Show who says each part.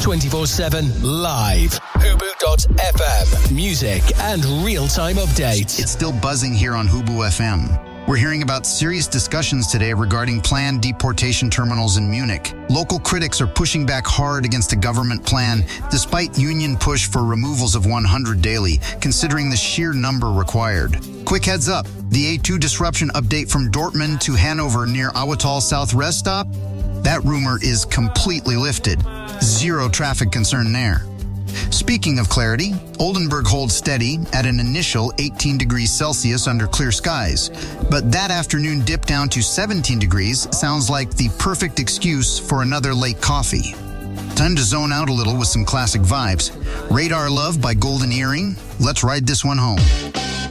Speaker 1: 24/7 live. Hubu.fm. Music and real-time updates.
Speaker 2: It's still buzzing here on Hubu FM. We're hearing about serious discussions today regarding planned deportation terminals in Munich. Local critics are pushing back hard against a government plan, despite union push for removals of 100 daily, considering the sheer number required. Quick heads up, the A2 disruption update from Dortmund to Hanover near Auetal South rest stop, that rumor is completely lifted. Zero traffic concern there. Speaking of clarity, Oldenburg holds steady at an initial 18 degrees Celsius under clear skies. But that afternoon dip down to 17 degrees sounds like the perfect excuse for another late coffee. Time to zone out a little with some classic vibes. Radar Love by Golden Earring. Let's ride this one home.